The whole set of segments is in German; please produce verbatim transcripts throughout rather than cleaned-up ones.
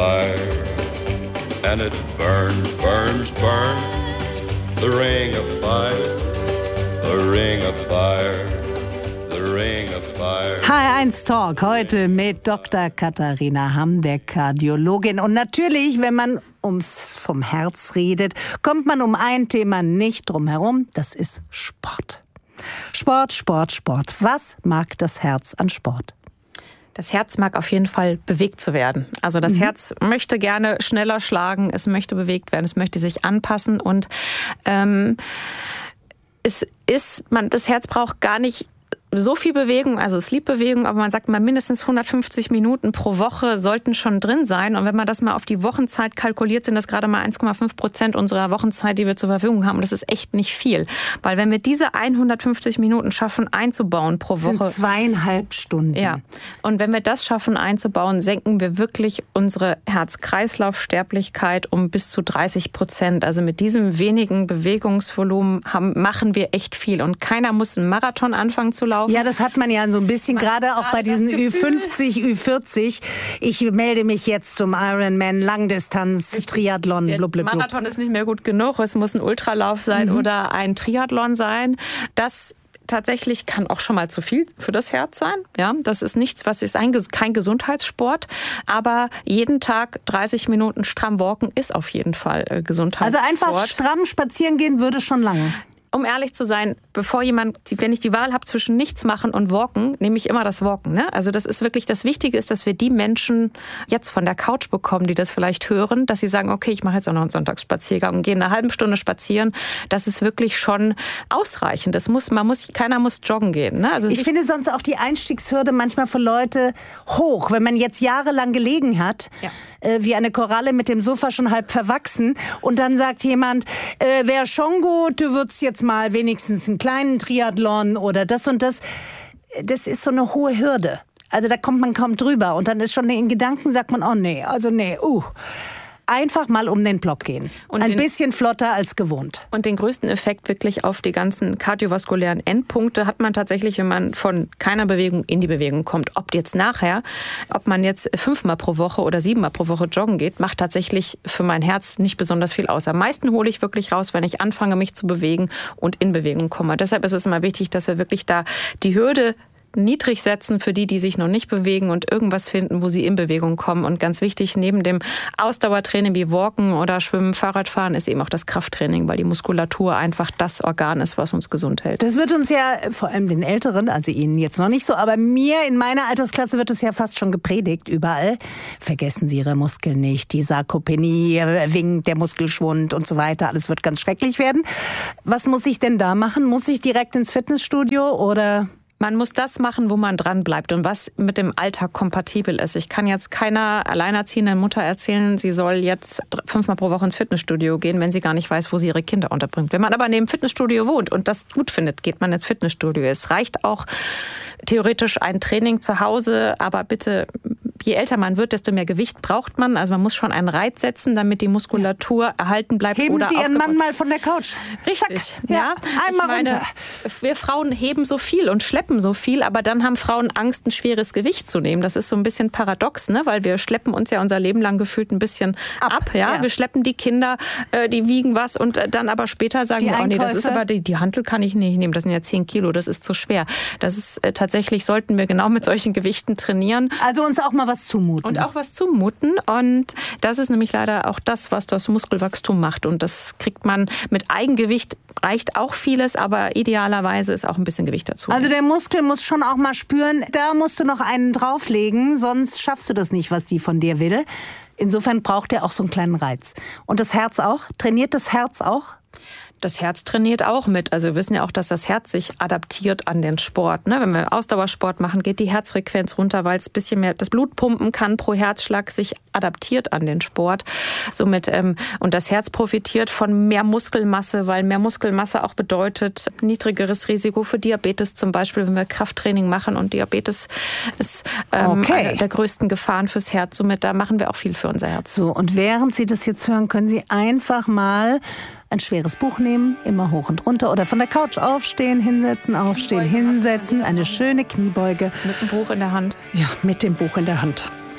fire, and it burns, burns, burns. The ring of fire, the ring of fire, the ring of fire. H eins Talk heute mit Doktor Katharina Hamm, der Kardiologin. Und natürlich, wenn man ums vom Herz redet, kommt man um ein Thema nicht drum herum. Das ist Sport. Sport, Sport, Sport. Was mag das Herz an Sport? Das Herz mag auf jeden Fall bewegt zu werden. Also das mhm. Herz möchte gerne schneller schlagen, es möchte bewegt werden, es möchte sich anpassen. Und ähm, es ist, man, das Herz braucht gar nicht so viel Bewegung, also Sleep-Bewegung, aber man sagt mal mindestens hundertfünfzig Minuten pro Woche sollten schon drin sein. Und wenn man das mal auf die Wochenzeit kalkuliert, sind das gerade mal eins Komma fünf Prozent unserer Wochenzeit, die wir zur Verfügung haben. Und das ist echt nicht viel. Weil wenn wir diese hundertfünfzig Minuten schaffen einzubauen pro Woche. Das sind zweieinhalb Stunden. Ja. Und wenn wir das schaffen einzubauen, senken wir wirklich unsere Herz-Kreislauf-Sterblichkeit um bis zu dreißig Prozent. Also mit diesem wenigen Bewegungsvolumen haben, machen wir echt viel. Und keiner muss einen Marathon anfangen zu laufen. Ja, das hat man ja so ein bisschen, man gerade auch bei diesen Ü fünfzig, Ü vierzig. Ich melde mich jetzt zum Ironman, Langdistanz, Triathlon, blub, blub, blub. Der Marathon ist nicht mehr gut genug. Es muss ein Ultralauf sein mhm. oder ein Triathlon sein. Das tatsächlich kann auch schon mal zu viel für das Herz sein. Ja, das ist nichts, was ist ein, kein Gesundheitssport. Aber jeden Tag dreißig Minuten stramm walken ist auf jeden Fall äh, Gesundheitssport. Also einfach stramm spazieren gehen würde schon lange. Um ehrlich zu sein, bevor jemand, wenn ich die Wahl habe zwischen nichts machen und walken, nehme ich immer das Walken. Ne? Also das ist wirklich, das Wichtige ist, dass wir die Menschen jetzt von der Couch bekommen, die das vielleicht hören, dass sie sagen, okay, ich mache jetzt auch noch einen Sonntagsspaziergang und gehe eine halbe Stunde spazieren. Das ist wirklich schon ausreichend. Das muss, man muss, keiner muss joggen gehen. Ne? Also ich finde sonst auch die Einstiegshürde manchmal für Leute hoch. Wenn man jetzt jahrelang gelegen hat, ja. äh, wie eine Koralle mit dem Sofa schon halb verwachsen und dann sagt jemand, äh, wäre schon gut, du würdest jetzt mal wenigstens einen kleinen Triathlon oder das und das. Das ist so eine hohe Hürde. Also da kommt man kaum drüber. Und dann ist schon in Gedanken, sagt man, oh nee, also nee, uh. Einfach mal um den Block gehen. Und ein den, bisschen flotter als gewohnt. Und den größten Effekt wirklich auf die ganzen kardiovaskulären Endpunkte hat man tatsächlich, wenn man von keiner Bewegung in die Bewegung kommt. Ob jetzt nachher, ob man jetzt fünfmal pro Woche oder siebenmal pro Woche joggen geht, macht tatsächlich für mein Herz nicht besonders viel aus. Am meisten hole ich wirklich raus, wenn ich anfange, mich zu bewegen und in Bewegung komme. Deshalb ist es immer wichtig, dass wir wirklich da die Hürde niedrig setzen für die, die sich noch nicht bewegen und irgendwas finden, wo sie in Bewegung kommen. Und ganz wichtig, neben dem Ausdauertraining wie Walken oder Schwimmen, Fahrradfahren, ist eben auch das Krafttraining, weil die Muskulatur einfach das Organ ist, was uns gesund hält. Das wird uns ja, vor allem den Älteren, also Ihnen jetzt noch nicht so, aber mir in meiner Altersklasse wird es ja fast schon gepredigt, überall. Vergessen Sie Ihre Muskeln nicht, die Sarkopenie winkt, der Muskelschwund und so weiter, alles wird ganz schrecklich werden. Was muss ich denn da machen? Muss ich direkt ins Fitnessstudio oder... Man muss das machen, wo man dran bleibt und was mit dem Alltag kompatibel ist. Ich kann jetzt keiner alleinerziehenden Mutter erzählen, sie soll jetzt fünfmal pro Woche ins Fitnessstudio gehen, wenn sie gar nicht weiß, wo sie ihre Kinder unterbringt. Wenn man aber neben Fitnessstudio wohnt und das gut findet, geht man ins Fitnessstudio. Es reicht auch theoretisch ein Training zu Hause, aber bitte, je älter man wird, desto mehr Gewicht braucht man. Also man muss schon einen Reiz setzen, damit die Muskulatur ja. erhalten bleibt. Heben oder Sie Ihren Mann mal von der Couch. Richtig, Zack. ja. ja. Einmal meine, runter. Wir Frauen heben so viel und schleppen so viel, aber dann haben Frauen Angst, ein schweres Gewicht zu nehmen. Das ist so ein bisschen paradox, ne? Weil wir schleppen uns ja unser Leben lang gefühlt ein bisschen ab. ab ja? ja, wir schleppen die Kinder, äh, die wiegen was und äh, dann aber später sagen die wir, oh nee, Einkäufe. das ist aber die, die Hantel kann ich nicht nehmen. Das sind ja zehn Kilo, das ist zu schwer. Das ist äh, tatsächlich sollten wir genau mit solchen Gewichten trainieren. Also uns auch mal was zumuten. Und auch was zumuten. Und das ist nämlich leider auch das, was das Muskelwachstum macht. Und das kriegt man mit Eigengewicht, reicht auch vieles, aber idealerweise ist auch ein bisschen Gewicht dazu. Also der Muskel muss schon auch mal spüren, da musst du noch einen drauflegen, sonst schaffst du das nicht, was die von dir will. Insofern braucht er auch so einen kleinen Reiz. Und das Herz auch? Trainiert das Herz auch? Das Herz trainiert auch mit. Also wir wissen ja auch, dass das Herz sich adaptiert an den Sport. Ne? Wenn wir Ausdauersport machen, geht die Herzfrequenz runter, weil es ein bisschen mehr das Blut pumpen kann pro Herzschlag, sich adaptiert an den Sport. Somit ähm, und das Herz profitiert von mehr Muskelmasse, weil mehr Muskelmasse auch bedeutet niedrigeres Risiko für Diabetes zum Beispiel, wenn wir Krafttraining machen. Und Diabetes ist ähm, okay. eine der größten Gefahren fürs Herz. Somit da machen wir auch viel für unser Herz. So, und während Sie das jetzt hören, können Sie einfach mal ein schweres Buch nehmen, immer hoch und runter oder von der Couch aufstehen, hinsetzen, aufstehen, hinsetzen, eine schöne Kniebeuge. Mit dem Buch in der Hand. Ja, mit dem Buch in der Hand.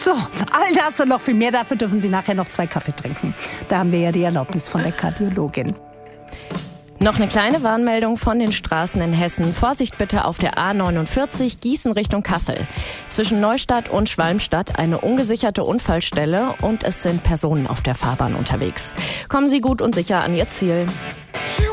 So, all das und noch viel mehr. Dafür dürfen Sie nachher noch zwei Kaffee trinken. Da haben wir ja die Erlaubnis von der Kardiologin. Noch eine kleine Warnmeldung von den Straßen in Hessen. Vorsicht bitte auf der A neunundvierzig Gießen Richtung Kassel. Zwischen Neustadt und Schwalmstadt eine ungesicherte Unfallstelle und es sind Personen auf der Fahrbahn unterwegs. Kommen Sie gut und sicher an Ihr Ziel.